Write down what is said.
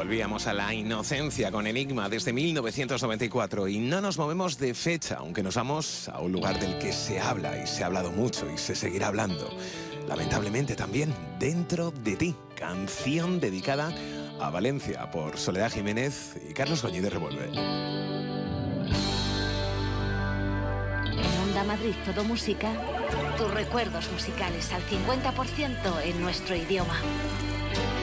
Volvíamos a la inocencia con Enigma desde 1994 y no nos movemos de fecha, aunque nos vamos a un lugar del que se habla y se ha hablado mucho y se seguirá hablando. Lamentablemente también Dentro de ti, canción dedicada a Valencia por Soledad Jiménez y Carlos Goñi de Revolver. En Onda Madrid Todo Música, tus recuerdos musicales al 50% en nuestro idioma.